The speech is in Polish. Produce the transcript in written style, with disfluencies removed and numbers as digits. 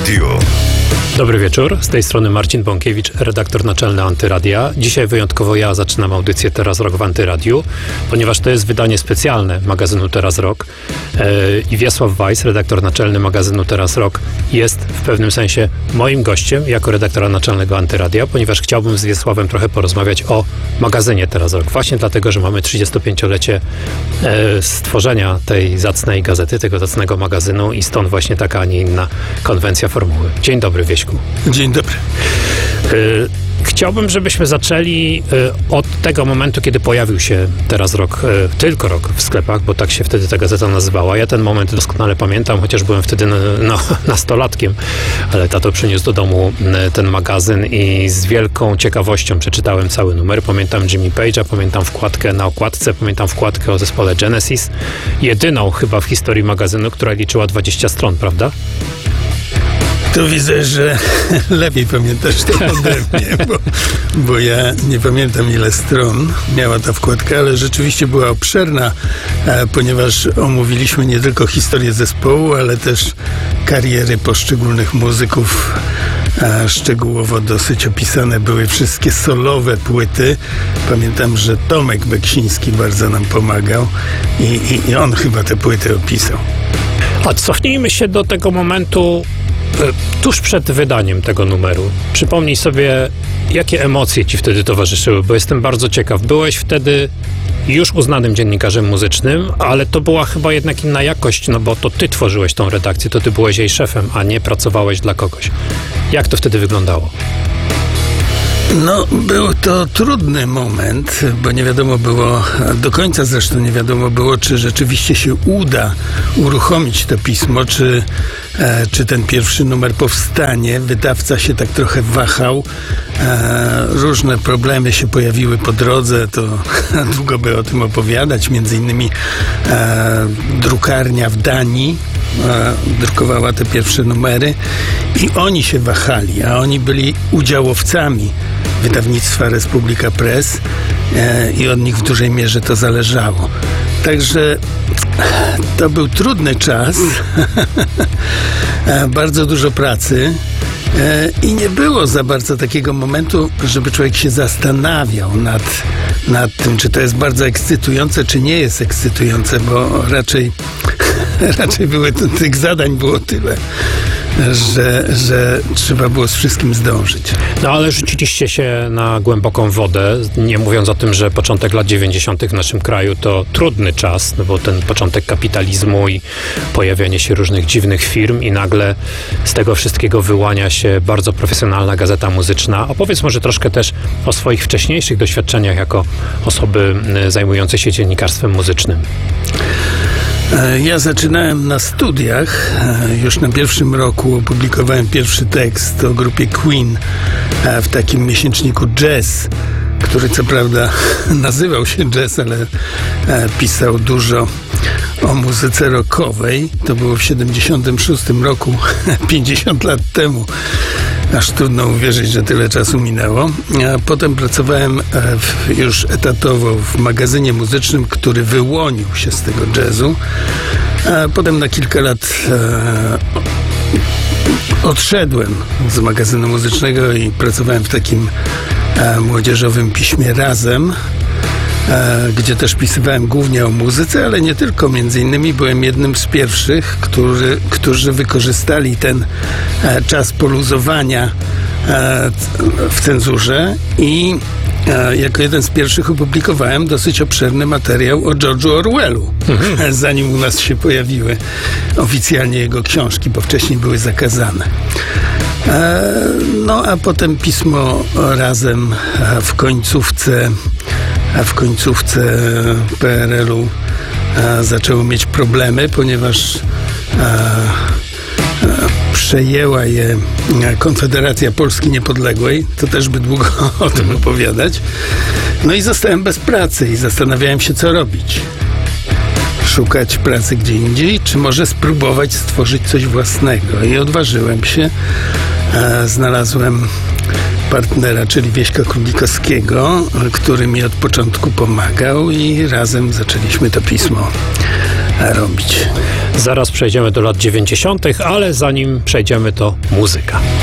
Antyradio. Dobry wieczór, z tej strony Marcin Bąkiewicz, redaktor naczelny Antyradia. Dzisiaj wyjątkowo ja zaczynam audycję Teraz Rok w Antyradiu, ponieważ to jest wydanie specjalne magazynu Teraz Rok i Wiesław Weiss, redaktor naczelny magazynu Teraz Rok, jest w pewnym sensie moim gościem jako redaktora naczelnego Antyradia, ponieważ chciałbym z Wiesławem trochę porozmawiać o magazynie Teraz Rok. Właśnie dlatego, że mamy 35-lecie stworzenia tej zacnej gazety, tego zacnego magazynu i stąd właśnie taka, a nie inna konwencja formuły. Dzień dobry, Wieśku. Dzień dobry. Chciałbym, żebyśmy zaczęli od tego momentu, kiedy pojawił się Teraz Rok, tylko Rok w sklepach, bo tak się wtedy ta gazeta nazywała. Ja ten moment doskonale pamiętam, chociaż byłem wtedy nastolatkiem, ale tato przyniósł do domu ten magazyn i z wielką ciekawością przeczytałem cały numer. Pamiętam Jimmy Page'a, pamiętam wkładkę na okładce, pamiętam wkładkę o zespole Genesis. Jedyną chyba w historii magazynu, która liczyła 20 stron, prawda? To widzę, że lepiej pamiętasz to ode mnie, bo ja nie pamiętam, ile stron miała ta wkładka, ale rzeczywiście była obszerna, ponieważ omówiliśmy nie tylko historię zespołu, ale też kariery poszczególnych muzyków. Szczegółowo dosyć opisane były wszystkie solowe płyty. Pamiętam, że Tomek Beksiński bardzo nam pomagał i on chyba te płyty opisał. A cofnijmy się do tego momentu tuż przed wydaniem tego numeru. Przypomnij sobie, jakie emocje ci wtedy towarzyszyły, bo jestem bardzo ciekaw. Byłeś wtedy już uznanym dziennikarzem muzycznym, ale to była chyba jednak inna jakość, no bo to ty tworzyłeś tą redakcję, to ty byłeś jej szefem, a nie pracowałeś dla kogoś. Jak to wtedy wyglądało? No, był to trudny moment, bo nie wiadomo było, do końca zresztą nie wiadomo było, czy rzeczywiście się uda uruchomić to pismo, czy ten pierwszy numer powstanie. Wydawca się tak trochę wahał. Różne problemy się pojawiły po drodze, to długo by o tym opowiadać. Między innymi drukarnia w Danii drukowała te pierwsze numery i oni się wahali, a oni byli udziałowcami wydawnictwa Republika Press i od nich w dużej mierze to zależało. Także to był trudny czas, bardzo dużo pracy i nie było za bardzo takiego momentu, żeby człowiek się zastanawiał nad tym, czy to jest bardzo ekscytujące, czy nie jest ekscytujące, bo raczej tych zadań było tyle, że trzeba było z wszystkim zdążyć. No ale rzuciliście się na głęboką wodę, nie mówiąc o tym, że początek lat 90. w naszym kraju to trudny czas, no bo ten początek kapitalizmu i pojawianie się różnych dziwnych firm i nagle z tego wszystkiego wyłania się bardzo profesjonalna gazeta muzyczna. Opowiedz może troszkę też o swoich wcześniejszych doświadczeniach jako osoby zajmującej się dziennikarstwem muzycznym. Ja zaczynałem na studiach. Już na pierwszym roku opublikowałem pierwszy tekst o grupie Queen w takim miesięczniku Jazz, który co prawda nazywał się Jazz, ale pisał dużo o muzyce rockowej. To było w 76 roku, 50 lat temu. Aż trudno uwierzyć, że tyle czasu minęło. A potem pracowałem już etatowo w magazynie muzycznym, który wyłonił się z tego jazzu. A potem na kilka lat odszedłem z magazynu muzycznego i pracowałem w takim młodzieżowym piśmie Razem, gdzie też pisywałem głównie o muzyce, ale nie tylko. Między innymi byłem jednym z pierwszych, którzy wykorzystali ten czas poluzowania w cenzurze i jako jeden z pierwszych opublikowałem dosyć obszerny materiał o George'u Orwellu, zanim u nas się pojawiły oficjalnie jego książki, bo wcześniej były zakazane. No a potem pismo Razem w końcówce PRL-u zaczęło mieć problemy, ponieważ przejęła je Konfederacja Polski Niepodległej. To też by długo o tym opowiadać. No i zostałem bez pracy i zastanawiałem się, co robić. Szukać pracy gdzie indziej, czy może spróbować stworzyć coś własnego. I odważyłem się. Znalazłem partnera, czyli Wieśka Królikowskiego, który mi od początku pomagał i razem zaczęliśmy to pismo robić. Zaraz przejdziemy do lat 90., ale zanim przejdziemy, to muzyka.